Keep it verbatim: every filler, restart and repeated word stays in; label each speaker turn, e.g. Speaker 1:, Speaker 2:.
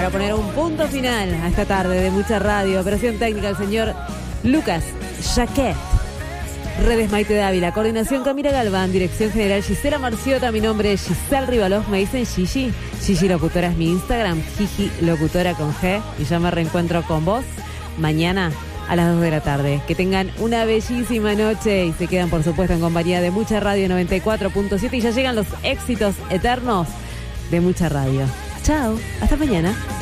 Speaker 1: para poner un punto final a esta tarde de mucha radio. Operación técnica el señor Lucas Jaquet. Redes Maite Dávila, coordinación Camila Galván, dirección general Gisela Marciota, mi nombre es Giselle Rivalov, me dicen Gigi, Gigi Locutora es mi Instagram, Gigi Locutora con G, y yo me reencuentro con vos mañana a las dos de la tarde. Que tengan una bellísima noche y se quedan por supuesto en compañía de Mucha Radio noventa y cuatro punto siete y ya llegan los éxitos eternos de Mucha Radio. Chao, hasta mañana.